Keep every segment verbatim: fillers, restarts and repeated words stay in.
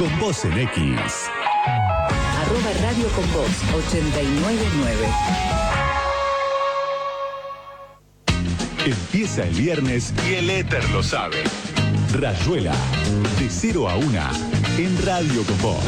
con Vos en X. Arroba Radio con Vos ochenta y nueve nueve. Empieza el viernes y el éter lo sabe. Rayuela, de cero a una, en Radio con Vos.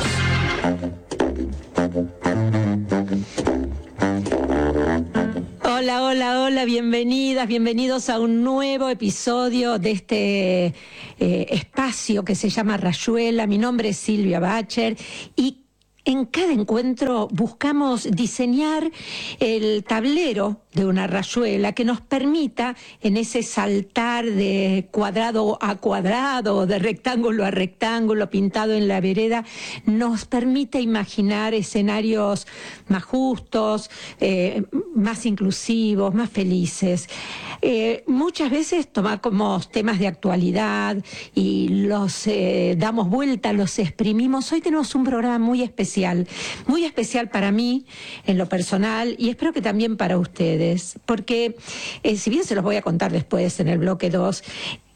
Hola, hola, hola, bienvenidas, bienvenidos a un nuevo episodio de este eh, espacio que se llama Rayuela. Mi nombre es Silvia Bacher y en cada encuentro buscamos diseñar el tablero de una rayuela que nos permita, en ese saltar de cuadrado a cuadrado, de rectángulo a rectángulo pintado en la vereda, nos permite imaginar escenarios más justos, eh, más inclusivos, más felices. Eh, muchas veces tomamos temas de actualidad y los eh, damos vuelta, los exprimimos. Hoy tenemos un programa muy especial, muy especial para mí en lo personal y espero que también para ustedes, porque eh, si bien se los voy a contar después en el bloque dos,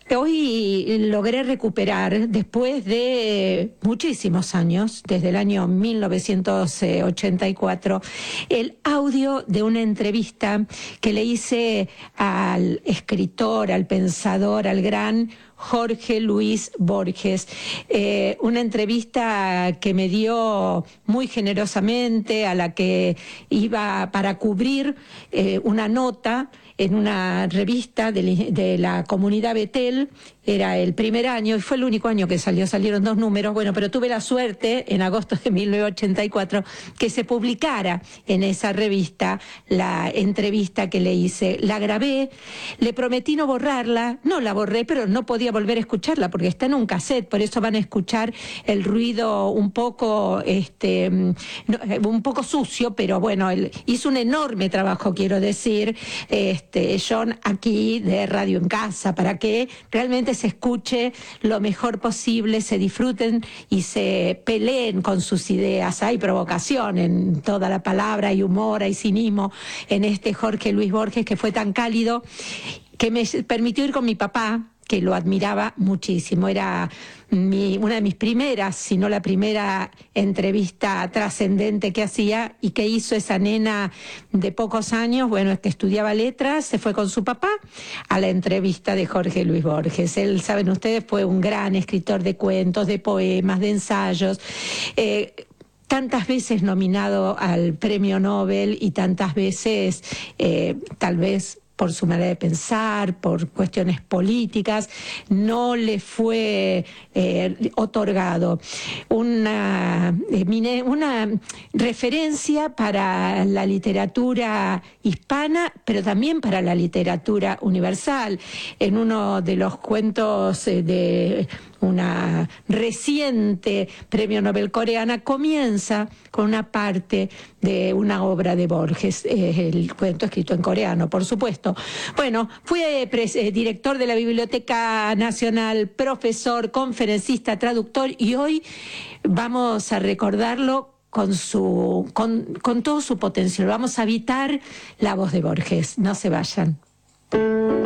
hoy logré recuperar, después de muchísimos años, desde el año mil novecientos ochenta y cuatro, el audio de una entrevista que le hice al escritor, al pensador, al gran Jorge Luis Borges. Eh, una entrevista que me dio muy generosamente, a la que iba para cubrir eh, una nota en una revista de, de la comunidad Betel. Era el primer año y fue el único año que salió, salieron dos números, bueno, pero tuve la suerte en agosto de mil novecientos ochenta y cuatro que se publicara en esa revista la entrevista que le hice. La grabé, le prometí no borrarla, no la borré, pero no podía volver a escucharla porque está en un cassette, por eso van a escuchar el ruido un poco, este, un poco sucio, pero bueno, él hizo un enorme trabajo, quiero decir, este, John, aquí de Radio en Casa, para que realmente se escuche lo mejor posible, se disfruten y se peleen con sus ideas. Hay provocación en toda la palabra, hay humor, hay cinismo en este Jorge Luis Borges, que fue tan cálido, que me permitió ir con mi papá, que lo admiraba muchísimo. Era mi, una de mis primeras, si no la primera entrevista trascendente que hacía, y que hizo esa nena de pocos años, bueno, es que estudiaba letras, se fue con su papá a la entrevista de Jorge Luis Borges. Él, saben ustedes, fue un gran escritor de cuentos, de poemas, de ensayos, eh, tantas veces nominado al Premio Nobel y tantas veces, eh, tal vez por su manera de pensar, por cuestiones políticas, no le fue eh, otorgado. Una, eh, una referencia para la literatura hispana, pero también para la literatura universal. En uno de los cuentos eh, de una reciente Premio Nobel coreana, comienza con una parte de una obra de Borges, eh, el cuento escrito en coreano, por supuesto. Bueno, fue eh, director de la Biblioteca Nacional, profesor, conferencista, traductor, y hoy vamos a recordarlo con, su, con, con todo su potencial. Vamos a habitar la voz de Borges. No se vayan.